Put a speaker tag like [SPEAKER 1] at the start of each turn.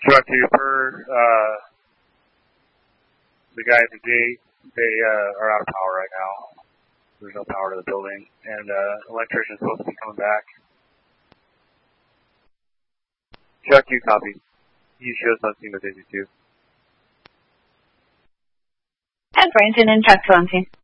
[SPEAKER 1] Chuck, per the guy at the gate, they are out of power right now. There's no power to the building, and electrician's supposed to be coming back. Chuck, you copy. You show something to 52.
[SPEAKER 2] And Brandon and Chuck 20.